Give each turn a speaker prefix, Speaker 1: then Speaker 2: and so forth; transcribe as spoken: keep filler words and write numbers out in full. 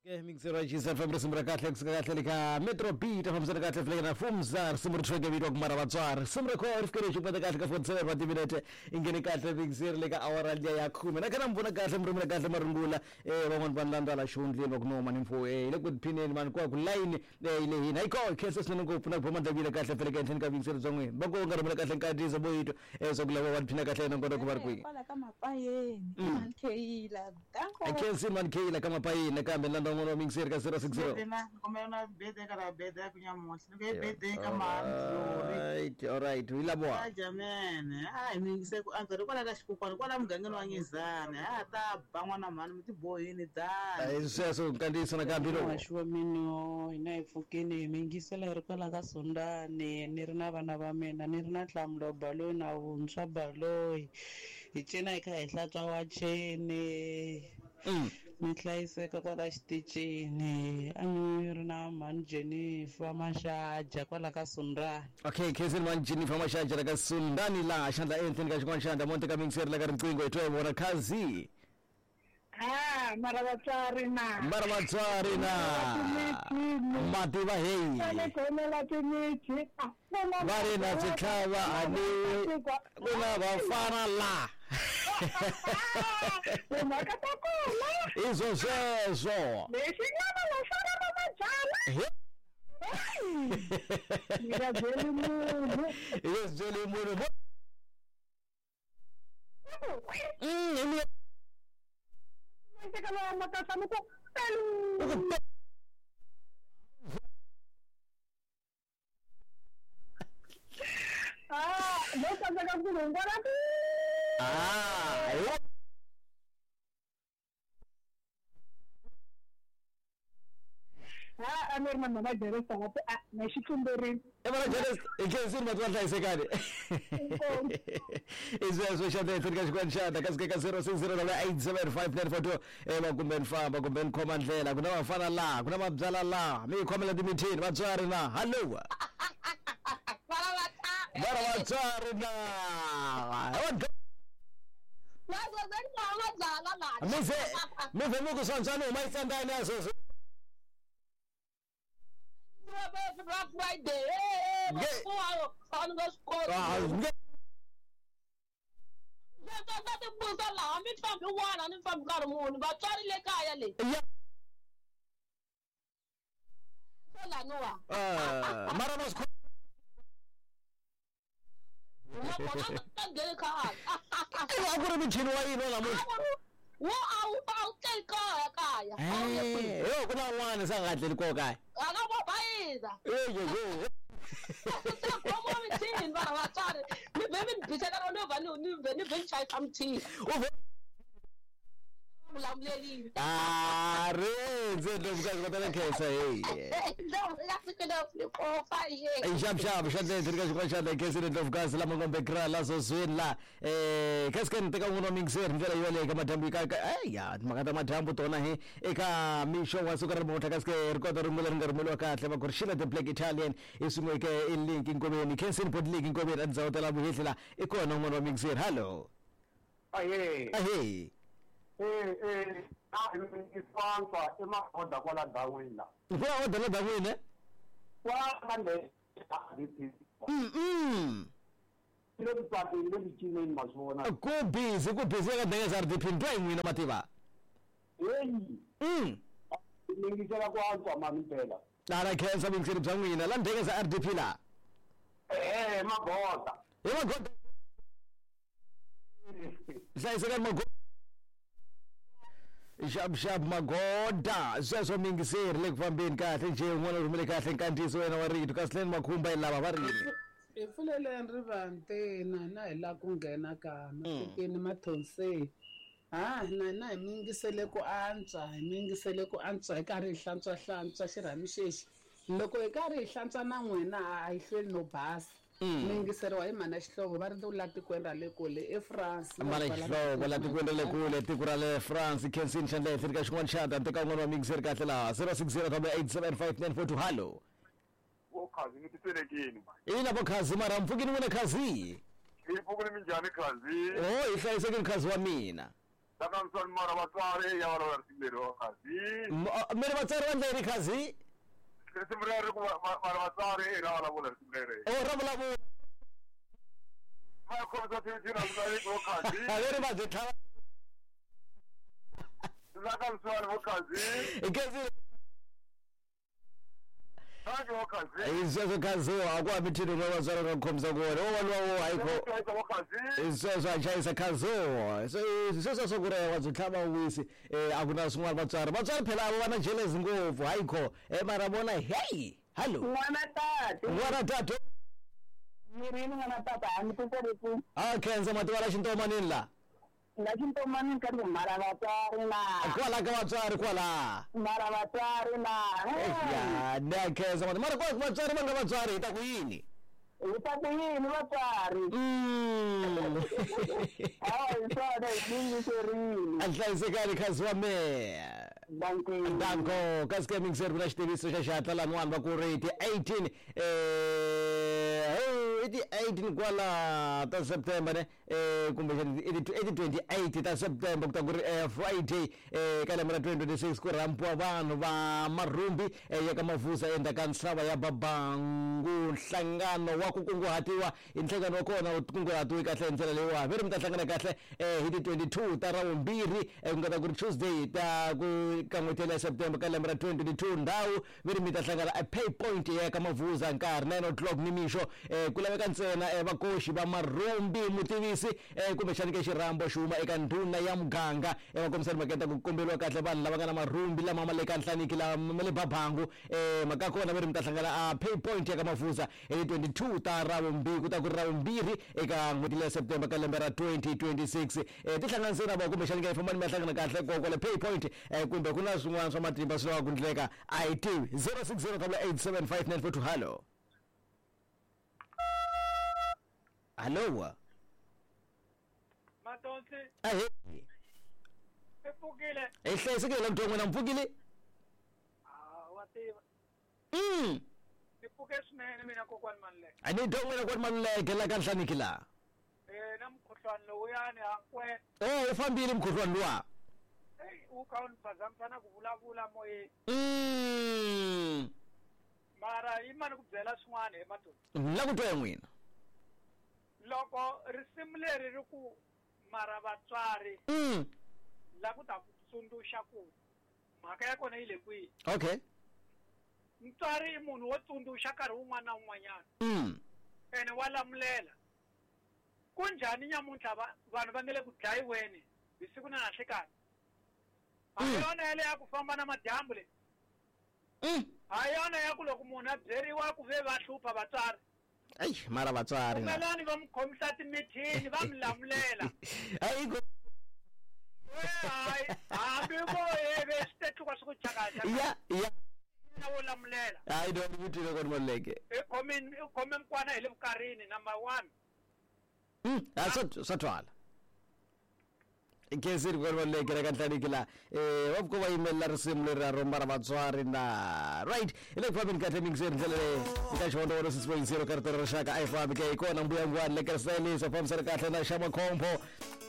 Speaker 1: ke mingizerajisa famre simra kahle kusikahle lika Metro Beat famsana kahle fleka na fumzar simra twenge video kumara batswar simra ko rifkere jupata kahle ka forty-seven forty minute ingene kahle mingizer lika awara lya yakhume nakana mbona kahle mrumela kahle marungula eh bamon banlanda la shundle lokunoma nimfo eh lekudiphineni man kwa ku line eh ile hina ayikho kese sino ngopuna kuphuma ndabile kahle fleka entheni ka mingizer zongweni bakonga rumela kahle nkadiza boyito ezokulawa waphina kahle nongodo kubar kwi
Speaker 2: bala kama payeni mankheyila danko
Speaker 1: akensi man kheyila kama payini kambe landa ngono mingizer ka zero six zero
Speaker 3: Bena komena bede kala bede kunyamuhle ke bede kamanzi
Speaker 1: right all right wilabwa
Speaker 3: ajamene hayi mingise ku anzere kwala ka xikukwana kwala mugangeni wa Ngizane ha ta bangwana mani miti boyini dala
Speaker 1: seso nkandisa na kambilo
Speaker 2: washuwa mino ina ifukeni mingisela ri kwala ka Sondane ni ri na vana va mina ni ri na Nhlamlo Baloyi na Vuntshwa Baloyi hi cina eka hi hlantswa wa chene
Speaker 1: mm
Speaker 2: mi hlayiseka kwala xitichini a ni ri na mani Jennifer Mashaja kwala ka Sondane.
Speaker 1: okay kesi man Jennifer Mashaja ka Sondane la shanda entheni ka xikwana xanda monte ka mingizeri la ka riqingho etwe bona khazi
Speaker 4: Ah, mara vatswari na.
Speaker 1: mara vatswari na mativa hey
Speaker 4: Sale khona la tinichi.
Speaker 1: vari na tsikhava ani kuna vafana la
Speaker 4: Maka ta kula.
Speaker 1: izo sweswo
Speaker 4: Lexi ngana la fana va majala. Mira jeli munhu.
Speaker 1: yes jeli munhu mm
Speaker 4: Mase kala maka samu ko pelu. Ah, lo sa ka ku ngara tu.
Speaker 1: ah yo
Speaker 4: Ah, amir man mama jere sa ngate ah, na xitumberi.
Speaker 1: Emara jeres ikesi matwala isekade izo so shada etika xikwanxada kasike ka zero six zero eight seven five nine four two ema kumbe nifamba kumbe nikhoma ndlela kuna vafana la kuna mabyala la mi khomela timithini vatswari na hallo bara vatswari na mise mise mukusontsana uma isandani yazo
Speaker 5: Black Friday. Hey, wow, on the score. That's a busa la. I'm from the one and from Garmon, but Charlie Lekayale. Sola Noah.
Speaker 1: ah maramos
Speaker 5: I'm going to car.
Speaker 1: agora mitini wa ino la mu
Speaker 5: What I'll take car.
Speaker 1: eh yo kuna wana sangahle likoka
Speaker 5: I don't know why either.
Speaker 1: eh yo
Speaker 5: Maybe because I don't know if I know new benefit chai some tea.
Speaker 1: ah re nzendo mkazi kotana kesa hey
Speaker 5: No, that's good of you for five years.
Speaker 1: shap shap shade dirika shikwa shade kesi ne ndofukasi la mangombe kra la sozweni la eh kasken teka ngono mingizeri ndlela yole ka madambu ka ay ya makata madambu tona he eka misho wasuka ra mota kaske rikoto rumula ngarmulo kahle bakurshila the black Italian isumwe ke ilink inkobeni kesi pod link inkobeni adzawutela buhihla ikona ngono mingizeri hello
Speaker 6: Aye.
Speaker 1: hey
Speaker 6: Eh eh ah ngifanga emahoda kwala ndaweni la.
Speaker 1: ngwa odala dawene
Speaker 6: Kwa kande adithi.
Speaker 1: mm mm
Speaker 6: Ile bitatu ile bichine mazona.
Speaker 1: ku busy ku busy ka denge zar diphindwa ingwina mativa
Speaker 6: Hey.
Speaker 1: mm
Speaker 6: Ningisela kwanza mami phela.
Speaker 1: ara khensa mingizeri bya n'wina la ndenge za R D P la
Speaker 6: Eh magoda.
Speaker 1: hi magoda hlayiseka magoda shab shab magoda sweswo mingizeri le ku fambeni kahle nje n'wana rhumele kahle nkandziso wena wa rito kasileni makhumba hi lava va rini
Speaker 2: Hi pfuleleni rivantena na hi la ku nghena ka matikeni mathonseni. Ah, na na hi mingisele ku antswa, hi mingisele ku antswa hi karhi hi hlantswa hlantswa xirhami xexi. Loko hi karhi hi hlantswa na n'wina a hi hlweli no basa. Mingiseriwa hi mhana xihlovo va ri la tikweni ra le kule eFrance.
Speaker 1: mala hlovo la tikweni ra le kule tiko ra le France kensini xandla ehenhla ka xin'wana xanda teka n'wana wa mingizeri kahle laha zero six zero eight seven five nine four two hallo
Speaker 6: Wo khazi ngitselekini ma.
Speaker 1: ina bo khazi mara mpfukini n'wina khazi
Speaker 6: Ngipukule minjani khazi?
Speaker 1: oh hi hlayisekeni khazi wa mina
Speaker 6: Sakamson mara vatswari ya vana varimeri vakazi.
Speaker 1: Mere vatswari va ndleri khazi.
Speaker 6: Simrere ku mara vatswari era vana vona simrere.
Speaker 1: Oh ravulavula.
Speaker 6: Ma khomisa tithi na vutari vakazi.
Speaker 1: Averi va byi tlhava.
Speaker 6: Sakamson vakazi.
Speaker 1: Gezi.
Speaker 6: Hayi vakazi.
Speaker 1: Izwe khazi akwabi thini ngoba vatswari nga khomisa kona. Oh walwa ayikho.
Speaker 6: Vakazi.
Speaker 1: Isweswo achayisa khazi. Isweswo sokureya wa byi tlhava wisi. Eh akuna swin'wana vatswari. Vatswari phela avo vana jealous ngopfu. Hayikho. Eh mara vona hey. Hello.
Speaker 4: N'wana tati.
Speaker 1: N'wana tatu.
Speaker 4: Mirini n'wana tata a mi titirisi.
Speaker 1: Ah khensa mativa la xintomanini la.
Speaker 4: Na xintomani ka ri mara vatswari na.
Speaker 1: Kwala ka vatswari kwala.
Speaker 4: Mara vatswari na.
Speaker 1: Ya na khensa mativa. Mara kwa vatswari va nga vatswari hi ta ku yini?
Speaker 4: Hi ta ku yini vatswari?
Speaker 1: Mm.
Speaker 4: Hawa hi swona hi yingiserile.
Speaker 1: A hlayisekani khazi wa mehe.
Speaker 4: Danko.
Speaker 1: Danko kasi ke mingseru na xitiviso xa xihatla laniwani va ku ri ti eighteen eh i ti eighteen kwala ta September ne eh kumbe i ti twenty-eight ta September ku ta ku ri Friday eh ka lembe ra twenty twenty-six ku rampiwa vanhu va marhumbi ya ka Mavusa endla ka ntshava ya Babangu nhlangano wa ku kunguhatiwa hi nhlangano wa kona u kunguhatiwe kahle hi ndlela leyiwa veri mi ta hlangana kahle hi ti twenty-two ta ravumbirhi ku nga ta ku ri Tuesday ta ku ka n'hweti ya September ka lembe ra twenty twenty-two ndhawu veri mi ta hlangana a pay point ya ka Mavusa nkarhi nine o'clock nimixo ku laveka ntsena vakoxi va marhumbi mutivisi kumbe xani ke xirhambo xuma eka ndhuna ya muganga vakombisani maketa ku kombeliwa kahle vanhu lava nga na marhumbi lama ma le ka nhlaniki lama le Babangu maka kona veri mi ta hlangana a pay point ya ka Mavusa hi twenty-two ta ravumbirhi ku ta ku ri ravumbirhi eka n'hweti ya September ka lembe ra twenty twenty-six ti hlanganiseni na vo kumbe xani ke fambani mi ya hlangana kahle koko le pay point kumbe ku na swin'wana swa matimba swi lava ku endleka a hi tivi zero six zero eight eight seven five nine four two hallo hallo
Speaker 6: Matonsi.
Speaker 1: ahe
Speaker 6: Epukile.
Speaker 1: hi hlayisekile mthongo na mpfukile
Speaker 6: Ah wativa.
Speaker 1: mm
Speaker 6: Epuke swinene mina kokwani Manleke.
Speaker 1: a ni thongo na kwani Manleke la ka nhlaniki la
Speaker 6: Eh na mkhuhlwani lowuyani hankwe.
Speaker 1: oh u fambile mkhuhlwani luwa
Speaker 6: Hey uka uniphazamisana kuvulavula moyeni.
Speaker 1: mm
Speaker 6: Mara imani ku byela swin'wana he Matonsi.
Speaker 1: la ku twa n'wina
Speaker 6: Loko risimu leri ri ku mara vatswari
Speaker 1: mm
Speaker 6: la ku ta ku tsundzuxa ku mhaka ya kona yi le kwihi.
Speaker 1: okay
Speaker 6: Mutswari i munhu wo tsundzuxa nkarhi wun'wana na wun'wanyana.
Speaker 1: mm
Speaker 6: Ene wa lamulela. Ku njhani nyamuntlha vanhu va nge le ku dlayiweni hi siku na nanhlikani. A hi yona yale ya ku famba na madyambu leyi.
Speaker 1: mm
Speaker 6: A hi yona ya ku loko munhu a byeriwa ku ve va hlupha vatswari.
Speaker 1: ai mara vatswari na
Speaker 6: Melani va mu khomisa timithini va mi lamulela.
Speaker 1: ai go
Speaker 6: Hayi hambi voye ve switetluka swi ku chakacha.
Speaker 1: ya ya
Speaker 6: Na wo lamulela.
Speaker 1: ai do ni vitile kwani Manleke
Speaker 6: I khome i khome mkwana hi le vukarhini number one.
Speaker 1: mm a swa swa twala ikesiri kwani Manleke la ka nhlaniki la eh wa ku va yimelela risimu leri ra romba ra vatswari na right ile ku fambeni kahle mingseru ndlela leyi eka xihondo wona six point zero ka rito ra rixaka a hi fambi ke hi kona mbuyangwani le ka sayelisa fambisana kahle na xa makhombo